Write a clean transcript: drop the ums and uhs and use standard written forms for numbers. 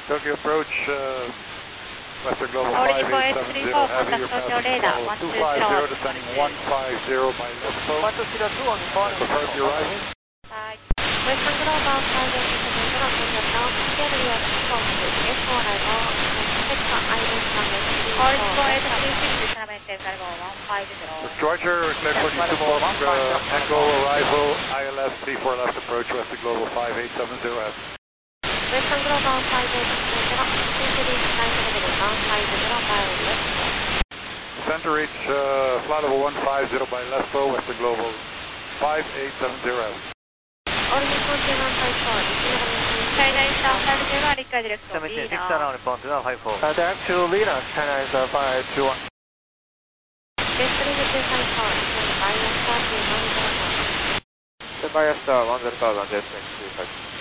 Tokyo approach, Western Global 5870, heavy, you're passing level 250, descending 150 by left slope. Confirm your arrival. Western Global 5870, get your response to F4 arrival, Texas Island Runway 34. Roger, clear for you to book, Echo arrival, ILS 34 left approach, Western Global 5870F. Western Global 5870, increase flight level 150 miles left. Center reach, flight level 150 by left slope, Western Global 5870F. Origin 2154, China is 550, request direct to Seventeen 6 around respond to 54. Direct to Lina, China is 521. Best limit 254, bias star 105. The bias star 105, 106,